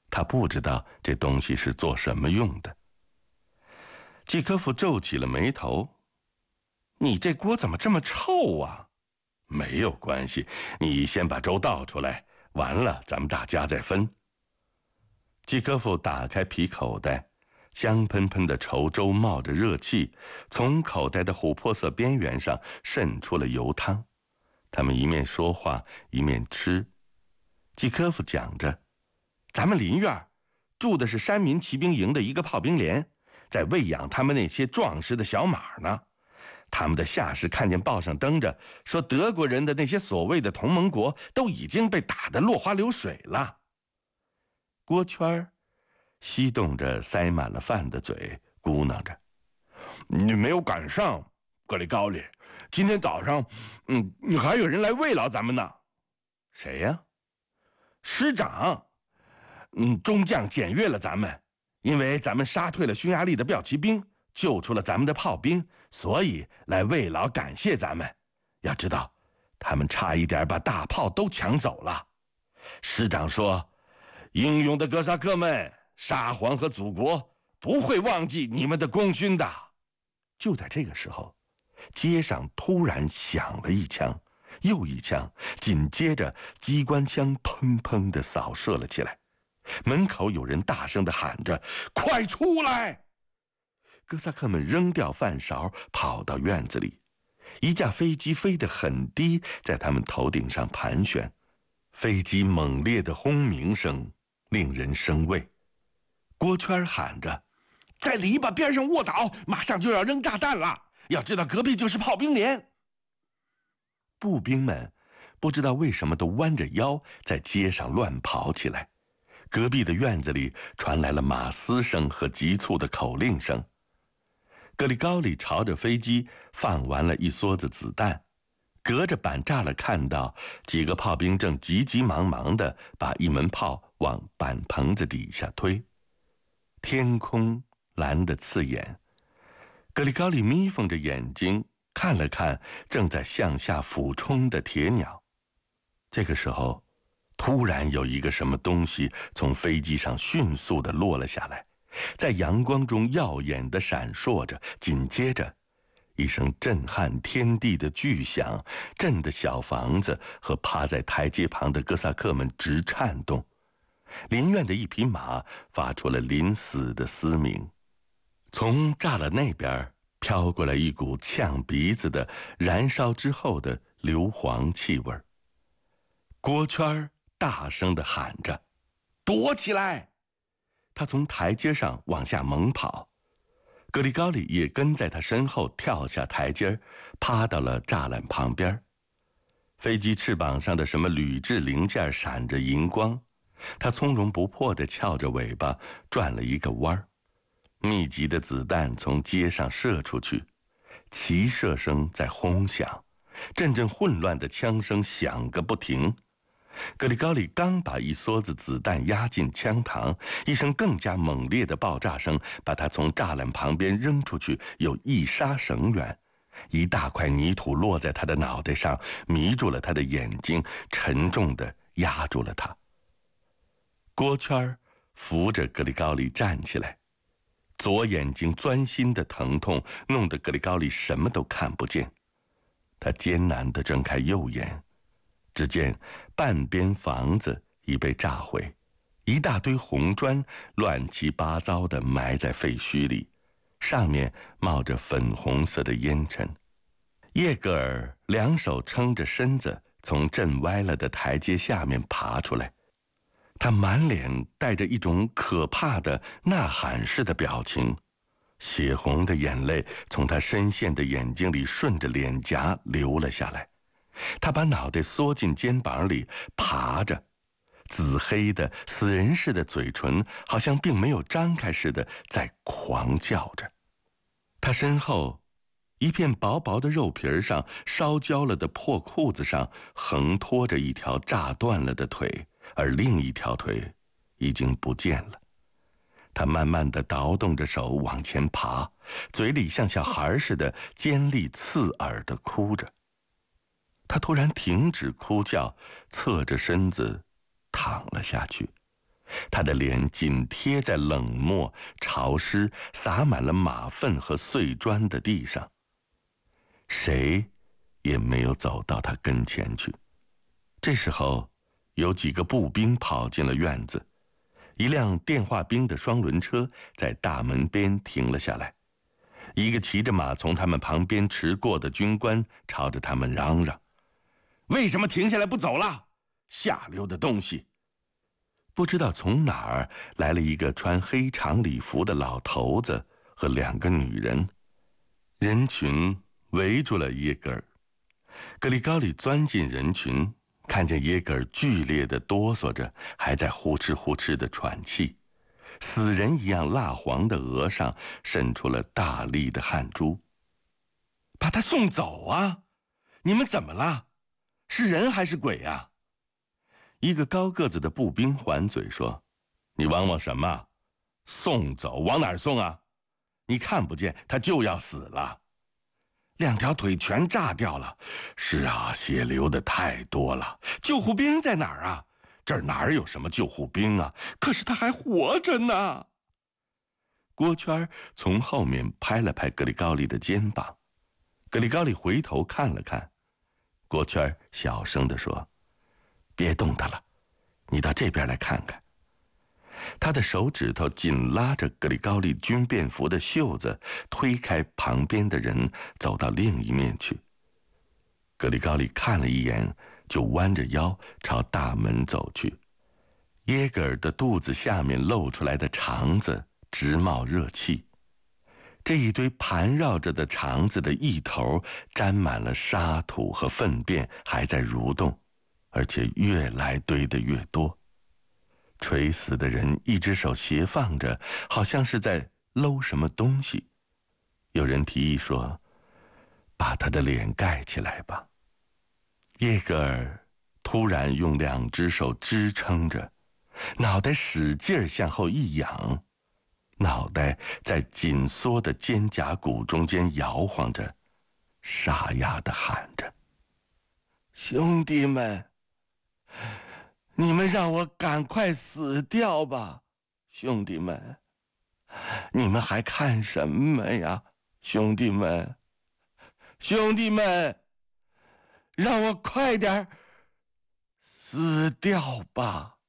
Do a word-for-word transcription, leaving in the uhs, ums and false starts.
他不知道这东西是做什么用的。季科夫皱起了眉头：“你这锅怎么这么臭啊？”“没有关系，你先把粥倒出来，完了咱们大家再分。”季科夫打开皮口袋，香喷喷的稠粥冒着热气，从口袋的琥珀色边缘上渗出了油汤。他们一面说话一面吃。季科夫讲着：“咱们邻院住的是山民骑兵营的一个炮兵连，在喂养他们那些壮实的小马呢。他们的下士看见报上登着，说德国人的那些所谓的同盟国都已经被打得落花流水了。”郭圈吸动着塞满了饭的嘴，咕囔着：“你没有赶上，格里高里。今天早上，嗯，你还有人来慰劳咱们呢。”“谁呀？”“师长。嗯，中将检阅了咱们，因为咱们杀退了匈牙利的骠骑兵，救出了咱们的炮兵，所以来慰劳感谢咱们。要知道，他们差一点把大炮都抢走了。师长说，英勇的哥萨克们，沙皇和祖国不会忘记你们的功勋的。”就在这个时候，街上突然响了一枪，又一枪，紧接着机关枪砰砰地扫射了起来。门口有人大声地喊着：“快出来！”哥萨克们扔掉饭勺，跑到院子里。一架飞机飞得很低，在他们头顶上盘旋。飞机猛烈的轰鸣声令人生畏。郭圈喊着：“在篱笆边上卧倒，马上就要扔炸弹了！要知道，隔壁就是炮兵连。”步兵们不知道为什么都弯着腰在街上乱跑起来。隔壁的院子里传来了马嘶声和急促的口令声。格里高里朝着飞机放完了一梭子子弹，隔着板栅栏看到几个炮兵正急急忙忙地把一门炮往板棚子底下推。天空蓝得刺眼，格里高里眯缝着眼睛看了看正在向下俯冲的铁鸟。这个时候，突然有一个什么东西从飞机上迅速地落了下来，在阳光中耀眼地闪烁着。紧接着，一声震撼天地的巨响，震得小房子和趴在台阶旁的哥萨克们直颤动。林院的一匹马发出了临死的嘶鸣。从栅栏那边飘过来一股呛鼻子的燃烧之后的硫磺气味。郭圈大声地喊着：“躲起来！”他从台阶上往下猛跑，格里高里也跟在他身后跳下台阶，趴到了栅栏旁边。飞机翅膀上的什么铝制零件闪着银光，他从容不迫地翘着尾巴转了一个弯儿。密集的子弹从街上射出去，齐射声在轰响，阵阵混乱的枪声响个不停。格里高里刚把一梭子子弹压进枪膛，一声更加猛烈的爆炸声把他从栅栏旁边扔出去有一沙绳远。一大块泥土落在他的脑袋上，迷住了他的眼睛，沉重地压住了他。郭圈扶着格里高里站起来，左眼睛钻心的疼痛弄得格里高里什么都看不见。他艰难地睁开右眼，只见半边房子已被炸毁，一大堆红砖乱七八糟地埋在废墟里，上面冒着粉红色的烟尘。叶格尔两手撑着身子从震歪了的台阶下面爬出来，他满脸带着一种可怕的呐喊似的表情，血红的眼泪从他深陷的眼睛里顺着脸颊流了下来。他把脑袋缩进肩膀里爬着，紫黑的死人似的嘴唇好像并没有张开似的在狂叫着。他身后一片薄薄的肉皮上，烧焦了的破裤子上横拖着一条炸断了的腿，而另一条腿已经不见了。他慢慢地倒动着手往前爬，嘴里像小孩似的尖利刺耳地哭着。他突然停止哭叫，侧着身子躺了下去， 他的脸紧贴在冷漠、潮湿、洒满了马粪和碎砖的地上。谁也没有走到他跟前去。这时候，有几个步兵跑进了院子，一辆电话兵的双轮车在大门边停了下来。一个骑着马从他们旁边驰过的军官朝着他们嚷嚷：“为什么停下来不走了？下流的东西！”不知道从哪儿来了一个穿黑长礼服的老头子和两个女人，人群围住了耶格尔。格里高利钻进人群，看见耶格尔剧烈地哆嗦着，还在呼哧呼哧地喘气，死人一样蜡黄的额上渗出了大粒的汗珠。“把他送走啊！你们怎么了？是人还是鬼啊？”一个高个子的步兵还嘴说：“你汪汪什么？送走？往哪儿送啊？你看不见他就要死了，两条腿全炸掉了。是啊，血流的太多了。救护兵在哪儿啊？这儿哪儿有什么救护兵啊？可是他还活着呢。”郭圈从后面拍了拍格里高利的肩膀，格里高利回头看了看，郭圈小声地说：“别动他了，你到这边来看看。”他的手指头紧拉着格里高利军便服的袖子，推开旁边的人，走到另一面去。格里高利看了一眼，就弯着腰朝大门走去。耶格尔的肚子下面露出来的肠子直冒热气，这一堆盘绕着的肠子的一头沾满了沙土和粪便，还在蠕动，而且越来堆得越多。垂死的人一只手斜放着，好像是在搂什么东西。有人提议说：“把他的脸盖起来吧。”耶格尔突然用两只手支撑着，脑袋使劲向后一仰，脑袋在紧缩的肩胛骨中间摇晃着，沙哑地喊着：“兄弟们，你们让我赶快死掉吧！兄弟们，你们还看什么呀？兄弟们，兄弟们，让我快点死掉吧！”